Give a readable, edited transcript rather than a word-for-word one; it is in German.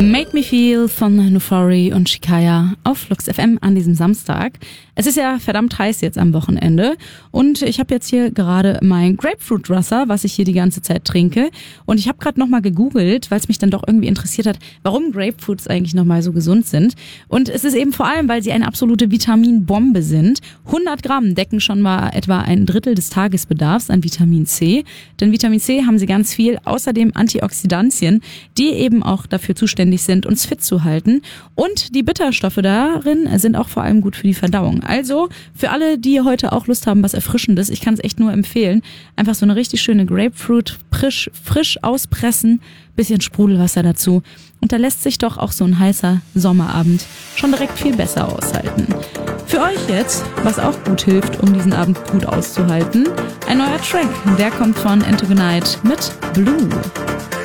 Made Me Feel von Nufari und Shikaya auf Flux FM an diesem Samstag. Es ist ja verdammt heiß jetzt am Wochenende und ich habe jetzt hier gerade mein Grapefruit-Wasser, was ich hier die ganze Zeit trinke. Und ich habe gerade nochmal gegoogelt, weil es mich dann doch irgendwie interessiert hat, warum Grapefruits eigentlich nochmal so gesund sind. Und es ist eben vor allem, weil sie eine absolute Vitaminbombe sind. 100 Gramm decken schon mal etwa ein Drittel des Tagesbedarfs an Vitamin C. Denn Vitamin C haben sie ganz viel, außerdem Antioxidantien, die eben auch dafür zuständig sind, uns fit zu halten. Und die Bitterstoffe darin sind auch vor allem gut für die Verdauung. Also für alle, die heute auch Lust haben, was Erfrischendes, ich kann es echt nur empfehlen, einfach so eine richtig schöne Grapefruit frisch auspressen, bisschen Sprudelwasser dazu. Und da lässt sich doch auch so ein heißer Sommerabend schon direkt viel besser aushalten. Für euch jetzt, was auch gut hilft, um diesen Abend gut auszuhalten, ein neuer Track. Der kommt von Into the Night mit Blue.